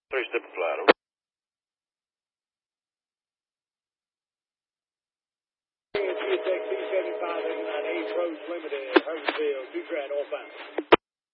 Three-step flat. GSX B7589 Ace Roads Limited, Hurnsville, 2 Grad, all bound.